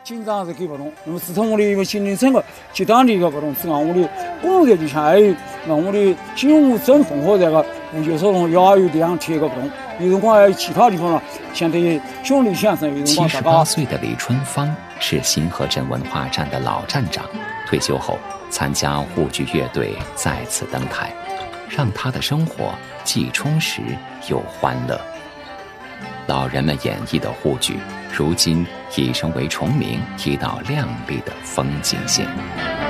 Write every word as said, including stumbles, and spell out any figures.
紧张是给不动。那么自从我的一个心灵整个极端的一个不动，是让我的工作就相当于让我的心无整烽和这个无就手中也有点贴个不动。有辰光在其他地方了，相对兄弟先生有辰光七十八岁的李春芳是新河镇文化站的老站长，退休后参加沪剧乐队再次登台，让他的生活既充实又欢乐。老人们演绎的沪剧，如今已成为崇明一道亮丽的风景线。